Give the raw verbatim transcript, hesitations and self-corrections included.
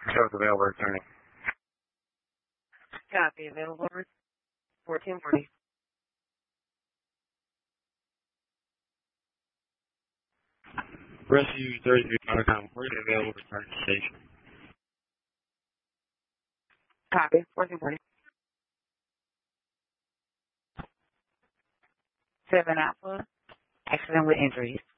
Shows available returning. Copy. Available fourteen forty. Rescue thirty-three Countercom forty available returning to station. Copy. fourteen forty. Seven Alpha. Accident with injuries.